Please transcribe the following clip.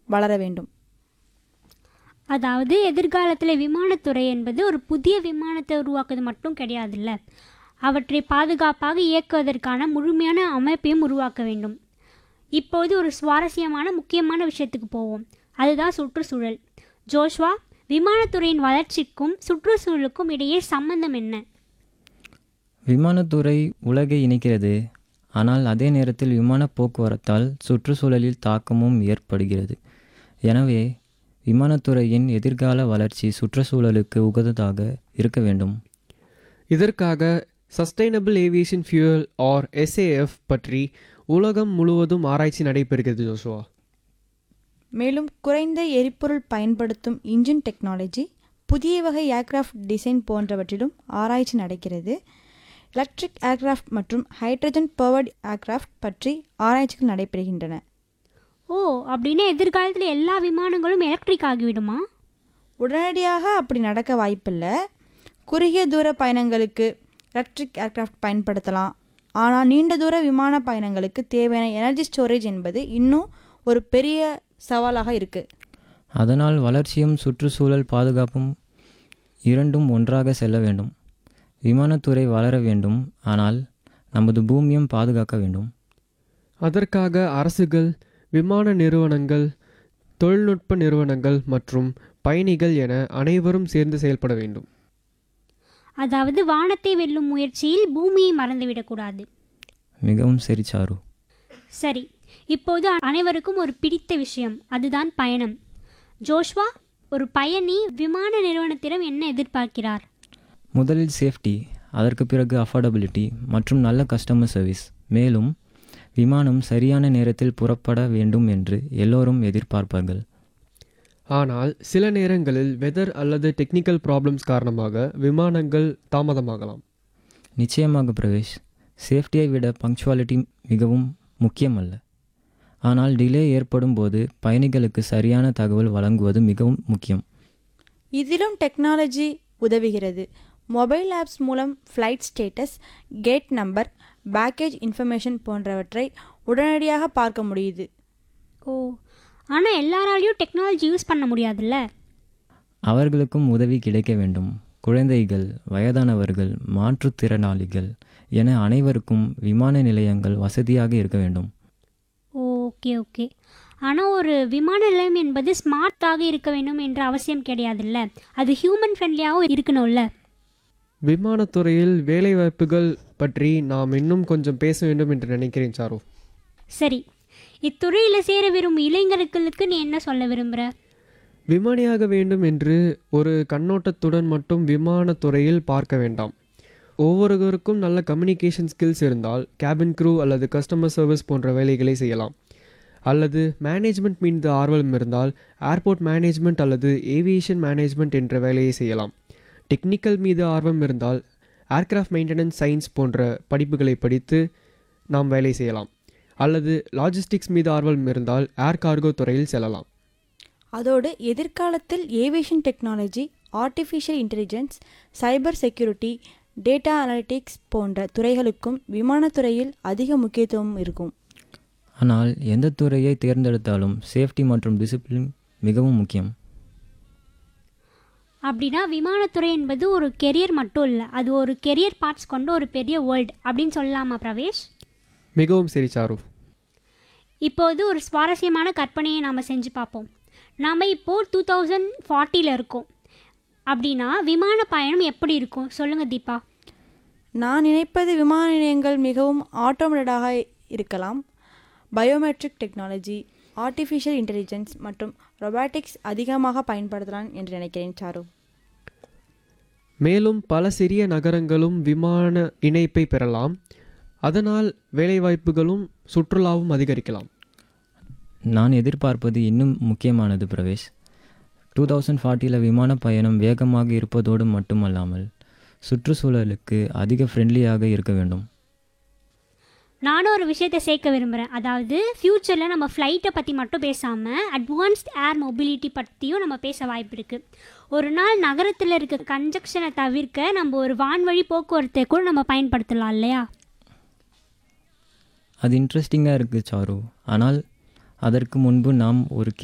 வளர வேண்டும். அதாவது எதிர்காலத்தில் விமானத்துறை என்பது ஒரு புதிய விமானத்தை உருவாக்குவது மட்டும் கிடையாதுல்ல, அவற்றை பாதுகாப்பாக இயக்குவதற்கான முழுமையான அமைப்பையும் உருவாக்க வேண்டும். இப்போது ஒரு சுவாரஸ்யமான முக்கியமான விஷயத்துக்கு போவோம், அதுதான் சுற்றுச்சூழல். ஜோஷ்வா, விமானத்துறையின் வளர்ச்சிக்கும் சுற்றுச்சூழலுக்கும் இடையே சம்பந்தம் என்ன? விமானத்துறை உலகை இணைக்கிறது, ஆனால் அதே நேரத்தில் விமான போக்குவரத்தால் சுற்றுச்சூழலில் தாக்கமும் ஏற்படுகிறது. எனவே விமானத்துறையின் எதிர்கால வளர்ச்சி சுற்றுச்சூழலுக்கு உகந்ததாக இருக்க வேண்டும். இதற்காக sustainable aviation fuel R SAF பற்றி உலகம் முழுவதும் ஆராய்ச்சி நடைபெறுகிறது ஜோஷுவா. மேலும் குறைந்த எரிபொருள் பயன்படுத்தும் இன்ஜின் டெக்னாலஜி, புதிய வகை ஏர்கிராஃப்ட் டிசைன் போன்றவற்றிலும் ஆராய்ச்சி நடக்கிறது. எலக்ட்ரிக் ஏர்கிராஃப்ட் மற்றும் ஹைட்ரஜன் பவர்டு ஏர்கிராஃப்ட் பற்றி ஆராய்ச்சிகள் நடைபெறுகின்றன. ஓ, அப்படின்னா எதிர்காலத்தில் எல்லா விமானங்களும் எலக்ட்ரிக் ஆகிவிடுமா? உடனடியாக அப்படி நடக்க வாய்ப்பில்லை. குறுகிய தூர பயணங்களுக்கு எலக்ட்ரிக் ஏர்கிராஃப்ட் பயன்படுத்தலாம். ஆனால் நீண்ட தூர விமான பயணங்களுக்கு தேவையான எனர்ஜி ஸ்டோரேஜ் என்பது இன்னும் ஒரு பெரிய சவாலாக இருக்குது. அதனால் வளர்ச்சியும் சுற்றுச்சூழல் பாதுகாப்பும் இரண்டும் ஒன்றாக செல்ல வேண்டும். விமானத்துறை வளர வேண்டும், ஆனால் நமது பூமியும் பாதுகாக்க வேண்டும். அதற்காக அரசுகள், விமான நிறுவனங்கள், தொழில்நுட்ப நிறுவனங்கள் மற்றும் பயணிகள் என அனைவரும் சேர்ந்து செயல்பட வேண்டும். அதாவது வானத்தை வெல்லும் முயற்சியில் பூமியை மறந்துவிடக்கூடாது. மிகவும் சரி சாரு. சரி, இப்போது அனைவருக்கும் ஒரு பிடித்த விஷயம், அதுதான் பயணம். ஜோஷ்வா, ஒரு பயணி விமான நிறுவனத்திடம் என்ன எதிர்பார்க்கிறார்? முதலில் சேஃப்டி, அதற்கு பிறகு அஃபோர்டபிலிட்டி மற்றும் நல்ல கஸ்டமர் சர்வீஸ். மேலும் விமானம் சரியான நேரத்தில் புறப்பட வேண்டும் என்று எல்லோரும் எதிர்பார்ப்பார்கள். ஆனால் சில நேரங்களில் வெதர் அல்லது டெக்னிக்கல் ப்ராப்ளம்ஸ் காரணமாக விமானங்கள் தாமதமாகலாம். நிச்சயமாக பிரவேஷ், சேஃப்டியை விட பங்க்சுவாலிட்டி மிகவும் முக்கியமல்ல. ஆனால் டிலே ஏற்படும் போது பயணிகளுக்கு சரியான தகவல் வழங்குவது மிகவும் முக்கியம். இதிலும் டெக்னாலஜி உதவுகிறது. மொபைல் ஆப்ஸ் மூலம் flight status, gate number, package information போன்றவற்றை உடனடியாக பார்க்க முடியுது. ஓ, ஆனால் எல்லாராலையும் டெக்னாலஜி யூஸ் பண்ண முடியாதுல்ல. அவர்களுக்கும் உதவி கிடைக்க வேண்டும். குழந்தைகள், வயதானவர்கள், மாற்றுத்திறனாளிகள் என அனைவருக்கும் விமான நிலையங்கள் வசதியாக இருக்க வேண்டும். ஓகே ஓகே, ஆனால் ஒரு விமான நிலையம் என்பது ஸ்மார்ட்டாக இருக்க வேண்டும் என்ற அவசியம் கிடையாதுல்ல, அது ஹியூமன் ஃப்ரெண்ட்லியாகவும் இருக்கணும்ல. விமானத்துறையில் வேலைவாய்ப்புகள் பற்றி நாம் இன்னும் கொஞ்சம் பேச வேண்டும் என்று நினைக்கிறேன் சாரு. சரி, இத்துறையில் சேர விரும்பும் இளைஞர்களுக்கு நீ என்ன சொல்ல விரும்புகிற? விமானியாக வேண்டும் என்று ஒரு கண்ணோட்டத்துடன் மட்டும் விமானத்துறையில் பார்க்க வேண்டாம். ஒவ்வொருவருக்கும் நல்ல கம்யூனிகேஷன் ஸ்கில்ஸ் இருந்தால் கேபின் க்ரூ அல்லது கஸ்டமர் சர்வீஸ் போன்ற வேலைகளை செய்யலாம். அல்லது மேனேஜ்மெண்ட் மீது ஆர்வம் இருந்தால் ஏர்போர்ட் மேனேஜ்மெண்ட் அல்லது ஏவியேஷன் மேனேஜ்மெண்ட் என்ற வேலையை செய்யலாம். டெக்னிக்கல் மீது ஆர்வம் இருந்தால் ஏர்கிராஃப்ட் மெயின்டெனன்ஸ் சயின்ஸ் போன்ற படிப்புகளை படித்து நாம் வேலை செய்யலாம். அல்லது லாஜிஸ்டிக்ஸ் மீது ஆர்வம் இருந்தால் ஏர் கார்கோ துறையில் செல்லலாம். அதோடு எதிர்காலத்தில் aviation technology, artificial intelligence, cyber security, data analytics போன்ற துறைகளுக்கும் விமானத்துறையில் அதிக முக்கியத்துவம் இருக்கும். ஆனால் எந்த துறையை தேர்ந்தெடுத்தாலும் சேஃப்டி மற்றும் டிசிப்ளின் மிகவும் முக்கியம். அப்படின்னா விமானத்துறை என்பது ஒரு கெரியர் மட்டும் இல்லை, அது ஒரு கெரியர் பார்ட்ஸ் கொண்ட ஒரு பெரிய வேர்ல்டு அப்படின்னு சொல்லலாமா பிரவேஷ்? மிகவும் சரி சாரு. இப்போது ஒரு சுவாரஸ்யமான கற்பனையை நாம் செஞ்சு பார்ப்போம். நாம் இப்போது 2040 இருக்கோம். அப்படின்னா விமான பயணம் எப்படி இருக்கும் சொல்லுங்கள் தீபா. நான் நினைப்பது விமான நிலையங்கள் மிகவும் ஆட்டோமேட்டடாக இருக்கலாம். பயோமெட்ரிக் டெக்னாலஜி, ஆர்டிஃபிஷியல் இன்டெலிஜென்ஸ் மற்றும் ரொபாட்டிக்ஸ் அதிகமாக பயன்படுத்தலாம் என்று நினைக்கிறேன் சாரு. மேலும் பல சிறிய நகரங்களும் விமான இணைப்பை பெறலாம். அதனால் வேலைவாய்ப்புகளும் சுற்றுலாவும் அதிகரிக்கலாம். நான் எதிர்பார்ப்பது இன்னும் முக்கியமானது பிரவேஷ். 2040 விமான பயணம் வேகமாக இருப்பதோடு மட்டுமல்லாமல் சுற்றுச்சூழலுக்கு அதிக ஃப்ரெண்ட்லியாக இருக்க வேண்டும். நானும் ஒரு விஷயத்தை சேர்க்க விரும்புகிறேன். அதாவது ஃப்யூச்சரில் நம்ம ஃப்ளைட்டை பற்றி மட்டும் பேசாமல் அட்வான்ஸ்ட் ஏர் மொபிலிட்டி பற்றியும் நம்ம பேச வாய்ப்பு இருக்குது. ஒரு நாள் நகரத்தில் இருக்க கன்ஜெக்ஷனை தவிர்க்க நம்ம ஒரு வான்வழி போக்குவரத்தை கூட நம்ம பயன்படுத்தலாம் இல்லையா? அது இன்ட்ரெஸ்டிங்காக இருக்குது சாரு. ஆனால் அதற்கு முன்பு நாம் ஒரு